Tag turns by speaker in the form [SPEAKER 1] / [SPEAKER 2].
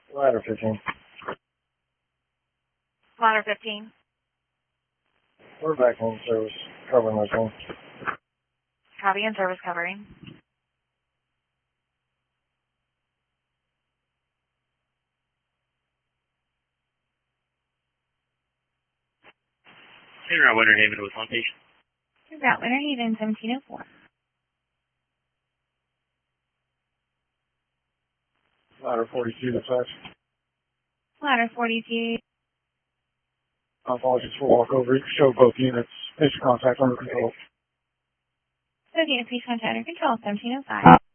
[SPEAKER 1] Ladder 15.
[SPEAKER 2] Ladder 15.
[SPEAKER 1] We're back home service, covering this one.
[SPEAKER 2] Copy and service covering.
[SPEAKER 3] Route Winter Haven with one patient.
[SPEAKER 2] Route Winter Haven, 1704.
[SPEAKER 1] Ladder 42 dispatch.
[SPEAKER 2] Ladder 42.
[SPEAKER 1] Apologies for walkover. Show both units. Patient contact under control.
[SPEAKER 2] So, unit, please contact under control, 1705.